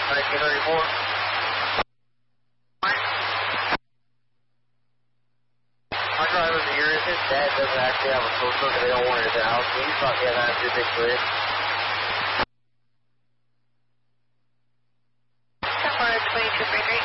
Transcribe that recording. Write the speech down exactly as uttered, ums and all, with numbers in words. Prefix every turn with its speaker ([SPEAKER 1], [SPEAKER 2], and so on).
[SPEAKER 1] nineteen thirty-four. My driver's here. His dad doesn't actually have a social, because they don't want it at the house. He's not getting that too big for it.
[SPEAKER 2] Somewhere twenty-two three three.